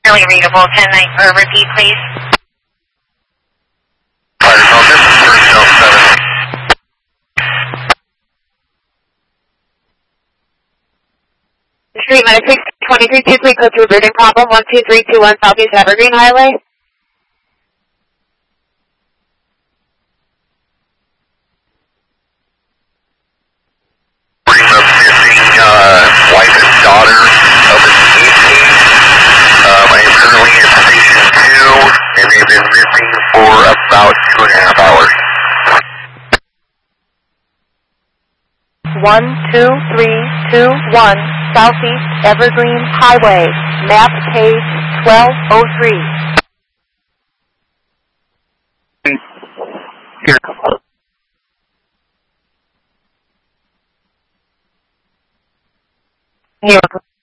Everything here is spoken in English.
Really readable. 10-9, or repeat, please. Street Medic 62323, code to routing problem 12321 Southeast Evergreen Highway. Bring the missing wife and daughter of the deceased. I am currently in station 2, and they've been missing for about 2.5 hours. 12321 Southeast Evergreen Highway, map page 1203. Here.